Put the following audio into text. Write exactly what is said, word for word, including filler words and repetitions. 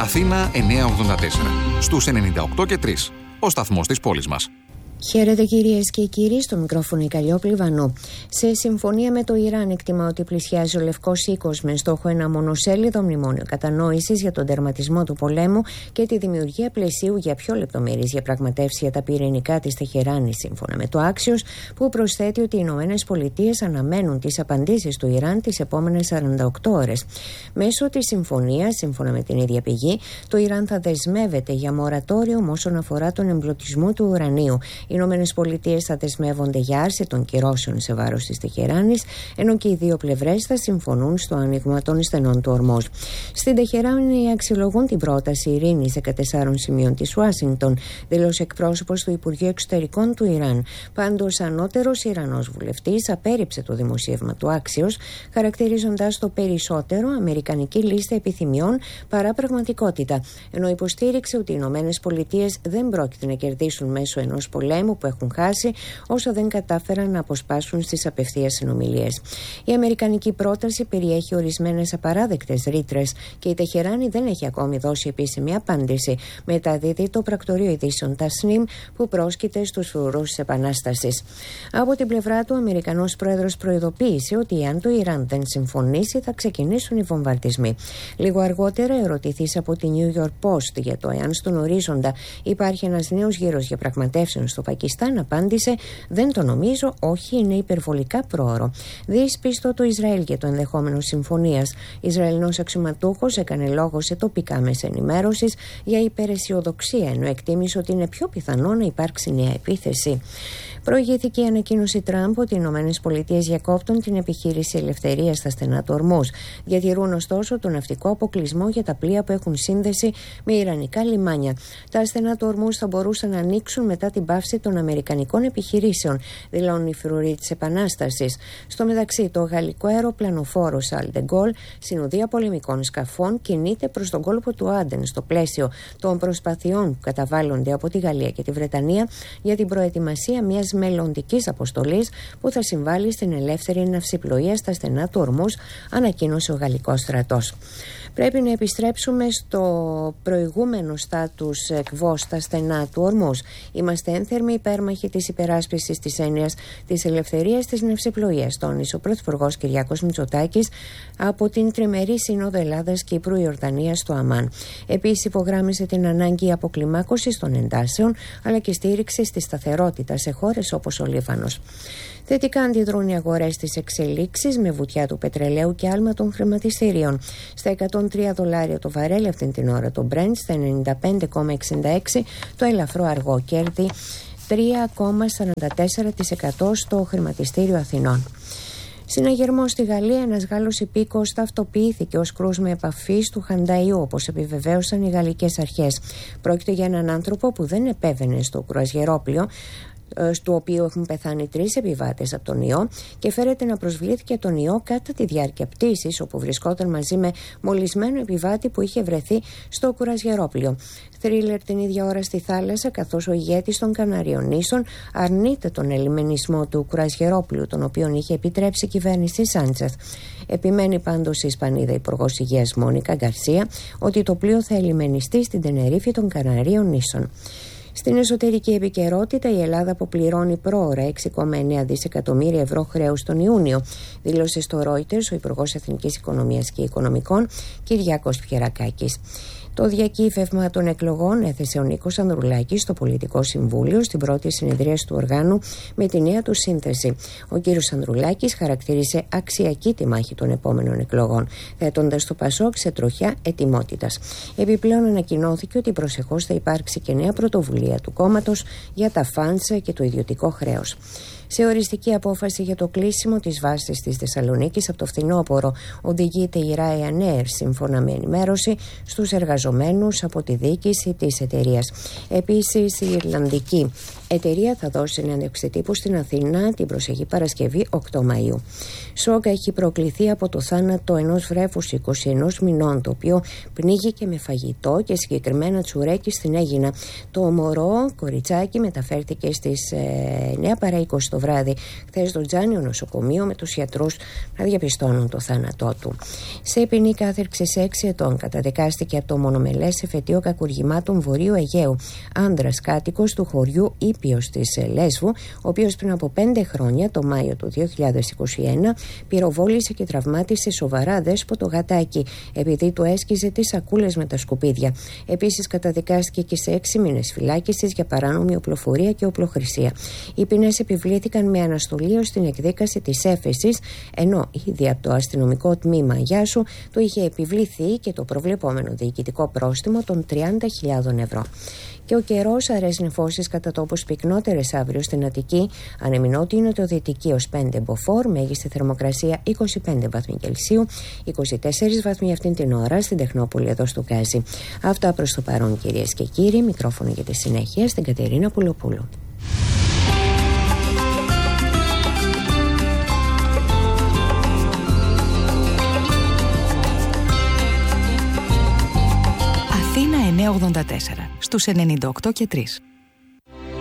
Αθήνα εννιακόσια ογδόντα τέσσερα. Στους ενενήντα οκτώ και τρία. Ο σταθμός της πόλης μας. Χαίρετε κυρίες και κύριοι, στο μικρόφωνο η Καλλιόπη Βανού. Σε συμφωνία με το Ιράν εκτιμά ότι πλησιάζει ο Λευκός Οίκος με στόχο ένα μονοσέλιδο μνημόνιο κατανόησης για τον τερματισμό του πολέμου και τη δημιουργία πλαισίου για πιο λεπτομερείς διαπραγματεύσεις για τα πυρηνικά της Τεχεράνης, σύμφωνα με το Axios, που προσθέτει ότι οι Ηνωμένες Πολιτείες αναμένουν τις απαντήσεις του Ιράν τις επόμενες σαράντα οκτώ ώρες. Μέσω της συμφωνίας, σύμφωνα με την ίδια πηγή, το Ιράν θα δεσμεύεται για μορατόριο όσον αφορά τον εμπλουτισμό του ουρανίου. Οι Ηνωμένες Πολιτείες θα δεσμεύονται για άρση των κυρώσεων σε βάρος της Τεχεράνης, ενώ και οι δύο πλευρές θα συμφωνούν στο άνοιγμα των στενών του Ορμούζ. Στην Τεχεράνη αξιολογούν την πρόταση ειρήνης δεκατεσσάρων σημείων της Ουάσιγκτον, δήλωσε εκπρόσωπος του Υπουργείου Εξωτερικών του Ιράν. Πάντως, ανώτερος Ιρανός βουλευτής απέρριψε το δημοσίευμα του Axios, χαρακτηρίζοντας το περισσότερο αμερικανική λίστα επιθυμιών παρά πραγματικότητα, ενώ υποστήριξε ότι οι Ηνωμένες Πολιτείες δεν πρόκειται να κερδίσουν μέσω ενός πολέμου που έχουν χάσει όσο δεν κατάφεραν να αποσπάσουν στις απευθείας συνομιλίες. Η αμερικανική πρόταση περιέχει ορισμένες απαράδεκτες ρήτρες και η Τεχεράνη δεν έχει ακόμη δώσει επίσημη απάντηση, μεταδίδει το πρακτορείο ειδήσεων Tasnim, που πρόσκειται στους φρουρούς της Επανάστασης. Από την πλευρά του, ο Αμερικανός πρόεδρος προειδοποίησε ότι αν το Ιράν δεν συμφωνήσει θα ξεκινήσουν οι βομβαρδισμοί. Λίγο αργότερα, ερωτηθής από τη New York Post για το εάν στον ορίζοντα υπάρχει ένας νέος γύρος διαπραγματεύσεων στο Πακιστάν, απάντησε: «Δεν το νομίζω, όχι, είναι υπερβολικά πρόωρο». Δύσπιστο το Ισραήλ για το ενδεχόμενο συμφωνίας. Ισραηλινός αξιωματούχος έκανε λόγο σε τοπικά μέσα ενημέρωσης για υπεραισιοδοξία, ενώ εκτίμησε ότι είναι πιο πιθανό να υπάρξει νέα επίθεση. Προηγήθηκε η ανακοίνωση Τραμπ ότι οι Ηνωμένες Πολιτείες διακόπτουν την επιχείρηση ελευθερίας στα στενά του Ορμούζ. Διατηρούν ωστόσο τον ναυτικό αποκλεισμό για τα πλοία που έχουν σύνδεση με ιρανικά λιμάνια. Τα στενά του Ορμούζ θα μπορούσαν να ανοίξουν μετά την πάυση των αμερικανικών επιχειρήσεων, δηλώνουν οι φρουροί της Επανάστασης. Στο μεταξύ, το γαλλικό αεροπλανοφόρο Charles de Gaulle, συνοδεία πολεμικών σκαφών, κινείται προς τον κόλπο του Άντεν στο πλαίσιο των προσπαθειών που καταβάλλονται από τη Γαλλία και τη Βρετανία για την προετοιμασία μιας μελλοντικής αποστολής που θα συμβάλλει στην ελεύθερη ναυσιπλοεία στα στενά του Ορμούζ, ανακοίνωσε ο γαλλικός στρατός. Πρέπει να επιστρέψουμε στο προηγούμενο στάτους κβο στα στενά του Ορμούζ. Είμαστε ένθερμοι υπέρμαχοι της υπεράσπισης της έννοιας της ελευθερίας της ναυσιπλοείας, τόνισε ο Πρωθυπουργός Κυριάκος Μητσοτάκης από την Τριμερή Σύνοδο Ελλάδας-Κύπρου Ιορδανίας στο Αμάν. Επίσης, υπογράμμισε την ανάγκη αποκλιμάκωσης των εντάσεων αλλά και στήριξη στη σταθερότητα σε χώρες όπως ο Λίβανος. Θετικά αντιδρούν οι αγορές στις εξελίξεις, με βουτιά του πετρελαίου και άλμα των χρηματιστήριων. Στα εκατόν τρία δολάρια το βαρέλι αυτήν την ώρα, το Brent στα ενενήντα πέντε κόμμα εξήντα έξι, το ελαφρό αργό κέρδη τρία κόμμα σαράντα τέσσερα τοις εκατό στο χρηματιστήριο Αθηνών. Συναγερμό στη Γαλλία, ένας Γάλλος υπήκοος ταυτοποιήθηκε ως κρούσμα επαφής του Χανταϊού, όπως επιβεβαίωσαν οι γαλλικές αρχές. Πρόκειται για έναν άνθρωπο που δεν επέβαινε στο κρουαζιερόπλοιο, στο οποίο έχουν πεθάνει τρεις επιβάτες από τον ιό, και φέρεται να προσβλήθηκε τον ιό κατά τη διάρκεια πτήσης, όπου βρισκόταν μαζί με μολυσμένο επιβάτη που είχε βρεθεί στο κουραζιερόπλοιο. Θρίλερ την ίδια ώρα στη θάλασσα, καθώς ο ηγέτης των Καναρίων νήσων αρνείται τον ελιμενισμό του κουραζιερόπλοιου, τον οποίον είχε επιτρέψει η κυβέρνηση Σάντσεθ. Επιμένει πάντως η Ισπανίδα Υπουργός Υγείας Μόνικα Γκαρσία ότι το πλοίο θα ελιμενιστεί στην Τενερίφη των Καναρίων νήσων. Στην εσωτερική επικαιρότητα, η Ελλάδα αποπληρώνει πρόωρα έξι κόμμα εννέα δισεκατομμύρια ευρώ χρέους τον Ιούνιο, δήλωσε στο Reuters ο Υπουργός Εθνικής Οικονομίας και Οικονομικών Κυριάκος Πιερακάκης. Το διακύβευμα των εκλογών έθεσε ο Νίκος Ανδρουλάκης στο Πολιτικό Συμβούλιο στην πρώτη συνεδρίαση του οργάνου με τη νέα του σύνθεση. Ο κύριος Ανδρουλάκης χαρακτήρισε αξιακή τη μάχη των επόμενων εκλογών, θέτοντας το Πασόκ σε τροχιά ετοιμότητας. Επιπλέον, ανακοινώθηκε ότι προσεχώς θα υπάρξει και νέα πρωτοβουλία του κόμματος για τα φαντς και το ιδιωτικό χρέος. Σε οριστική απόφαση για το κλείσιμο της βάσης της Θεσσαλονίκης από το φθινόπωρο, οδηγείται η Ryanair, σύμφωνα με ενημέρωση στους εργαζομένους από τη διοίκηση της εταιρείας. Επίσης, η Ιρλανδική εταιρεία θα δώσει συνέντευξη τύπου στην Αθήνα την προσεχή Παρασκευή οκτώ Μαΐου. Σόκα έχει προκληθεί από το θάνατο ενός βρέφους είκοσι ενός μηνών, το οποίο πνίγηκε με φαγητό και συγκεκριμένα τσουρέκι στην Αίγινα. Το μωρό κοριτσάκι μεταφέρθηκε στις ε, εννέα παρά είκοσι το βράδυ χθες στο Τζάνιο νοσοκομείο, με τους γιατρούς να διαπιστώνουν το θάνατό του. Σε ποινή κάθερξης έξι ετών καταδικάστηκε από το μονομελές εφετείο κακουργημάτων Βορείου Αιγαίου άντρας κάτοικος του χωριού Ήπειος της Λέσβου, ο οποίος πριν από πέντε χρόνια, το Μάιο του δύο χιλιάδες είκοσι ένα, πυροβόλησε και τραυμάτισε σοβαρά δέσποτο γατάκι επειδή του έσκιζε τις σακούλες με τα σκουπίδια. Επίσης καταδικάστηκε και σε έξι μήνες φυλάκισης για παράνομη οπλοφορία και οπλοχρησία. Οι ποινές επιβλήθηκαν με αναστολή ως την εκδίκαση της έφεσης, ενώ ήδη από το αστυνομικό τμήμα Γιάσου του είχε επιβληθεί και το προβλεπόμενο διοικητικό πρόστιμο των τριάντα χιλιάδες ευρώ. Και ο καιρός, αραιές νεφώσεις κατά τόπους πυκνότερες αύριο στην Αττική, ανεμινότη είναι το δυτική ως πέντε μποφόρ, μέγιστη θερμοκρασία είκοσι πέντε βαθμοί Κελσίου, είκοσι τέσσερις βαθμοί αυτήν την ώρα στην Τεχνόπολη εδώ στο Γκάζι. Αυτά προς το παρόν, κυρίες και κύριοι. Μικρόφωνο για τη συνέχεια στην Κατερίνα Πουλοπούλου. Αθήνα εννιακόσια ογδόντα τέσσερα στους ενενήντα οκτώ και τρία.